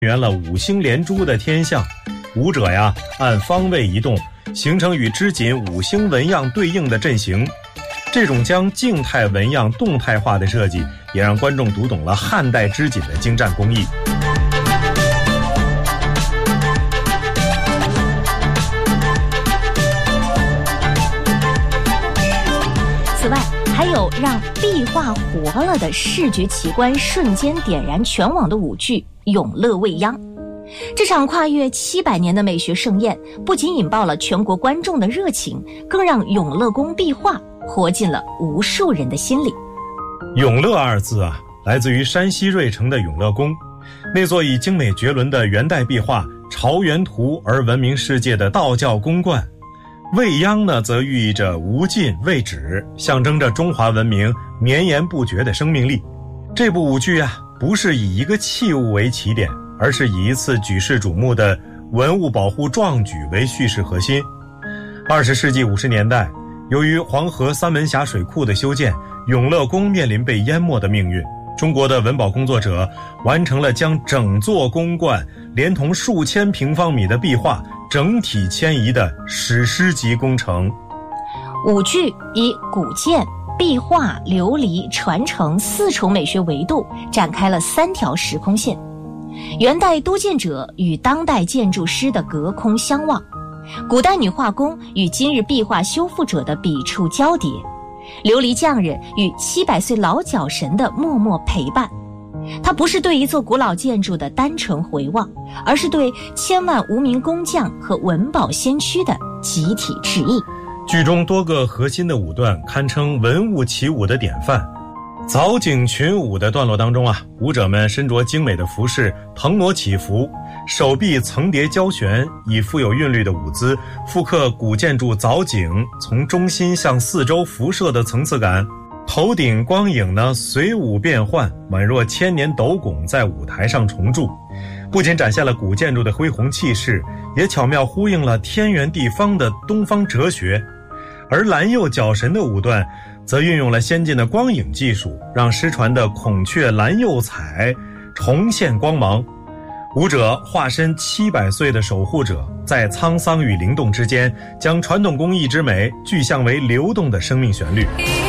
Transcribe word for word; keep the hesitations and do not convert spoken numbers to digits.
圆了五星连珠的天象，舞者呀按方位移动，形成与织锦五星纹样对应的阵型。这种将静态纹样动态化的设计，也让观众读懂了汉代织锦的精湛工艺。 此外，还有让壁画活了的视觉奇观瞬间点燃全网的舞剧《永乐未央》。这场跨越七百年的美学盛宴，不仅引爆了全国观众的热情，更让永乐宫壁画活进了无数人的心里。 永乐二字啊，来自于山西芮城的永乐宫，那座以精美绝伦的元代壁画《朝元图》而闻名世界的道教宫观。未央呢，则寓意着无尽未止，象征着中华文明绵延不绝的生命力。这部舞剧啊，不是以一个器物为起点，而是以一次举世瞩目的文物保护壮举为叙事核心。二十世纪五十年代，由于黄河三门峡水库的修建，永乐宫面临被淹没的命运。中国的文保工作者完成了将整座宫观连同数千平方米的壁画整体迁移的史诗级工程。 舞剧以古建、壁画、琉璃、传承四重美学维度展开了三条时空线，元代都建者与当代建筑师的隔空相望，古代女画工与今日壁画修复者的笔触交叠，琉璃匠人与七百岁老脚神的默默陪伴。它不是对一座古老建筑的单纯回望，而是对千万无名工匠和文保先驱的集体致意。 剧中多个核心的舞段堪称文物起舞的典范。藻井群舞的段落当中啊，舞者们身着精美的服饰，腾挪起伏，手臂层叠交旋，以富有韵律的舞姿复刻古建筑藻井从中心向四周辐射的层次感。头顶光影呢随舞变换，宛若千年斗拱在舞台上重铸，不仅展现了古建筑的恢宏气势，也巧妙呼应了天圆地方的东方哲学。而蓝釉角神的舞段则运用了先进的光影技术，让失传的孔雀蓝釉彩重现光芒。舞者化身七百岁的守护者，在沧桑与灵动之间，将传统工艺之美具象为流动的生命旋律。